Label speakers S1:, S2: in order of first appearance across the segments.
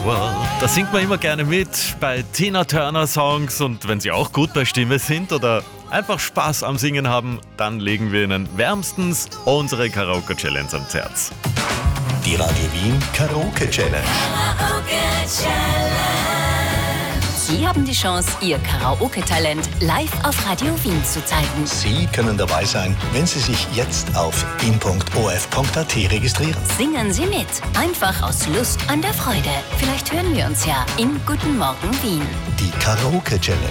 S1: Da singt man immer gerne mit bei Tina Turner Songs, und wenn sie auch gut bei Stimme sind oder einfach Spaß am Singen haben, dann legen wir ihnen wärmstens unsere Karaoke Challenge ans Herz.
S2: Die Radio Wien Karaoke Challenge.
S3: Sie haben die Chance, Ihr Karaoke-Talent live auf Radio Wien zu zeigen.
S2: Sie können dabei sein, wenn Sie sich jetzt auf wien.of.at registrieren.
S3: Singen Sie mit, einfach aus Lust an der Freude. Vielleicht hören wir uns ja in Guten Morgen Wien.
S2: Die Karaoke Challenge.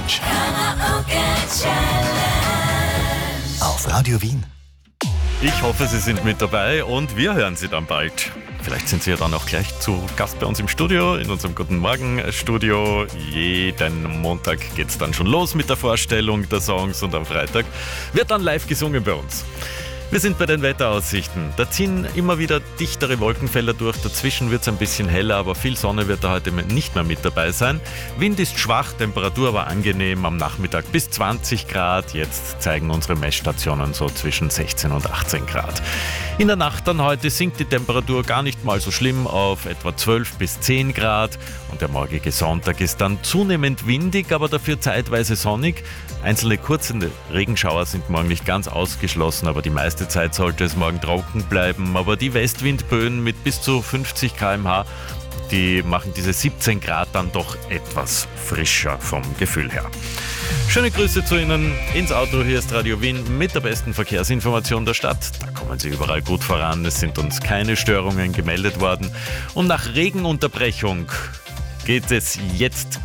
S2: Auf Radio Wien.
S1: Ich hoffe, Sie sind mit dabei und wir hören Sie dann bald. Vielleicht sind Sie ja dann auch gleich zu Gast bei uns im Studio, in unserem Guten Morgen Studio. Jeden Montag geht es dann schon los mit der Vorstellung der Songs und am Freitag wird dann live gesungen bei uns. Wir sind bei den Wetteraussichten. Da ziehen immer wieder dichtere Wolkenfelder durch. Dazwischen wird es ein bisschen heller, aber viel Sonne wird da heute nicht mehr mit dabei sein. Wind ist schwach, Temperatur aber angenehm. Am Nachmittag bis 20 Grad. Jetzt zeigen unsere Messstationen so zwischen 16 und 18 Grad. In der Nacht dann heute sinkt die Temperatur gar nicht mal so schlimm auf etwa 12 bis 10 Grad. Und der morgige Sonntag ist dann zunehmend windig, aber dafür zeitweise sonnig. Einzelne kurze Regenschauer sind morgen nicht ganz ausgeschlossen, aber die meiste Zeit sollte es morgen trocken bleiben. Aber die Westwindböen mit bis zu 50 km/h, die machen diese 17 Grad dann doch etwas frischer vom Gefühl her. Schöne Grüße zu Ihnen ins Auto. Hier ist Radio Wien mit der besten Verkehrsinformation der Stadt. Da kommen Sie überall gut voran. Es sind uns keine Störungen gemeldet worden. Und nach Regenunterbrechung geht es jetzt